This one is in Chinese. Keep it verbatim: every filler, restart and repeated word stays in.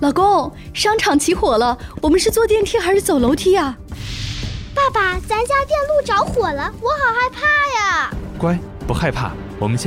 老公，商场起火了，我们是坐电梯还是走楼梯呀？ 爸爸，咱家电路着火了，我好害怕呀！ 乖，不害怕，我们先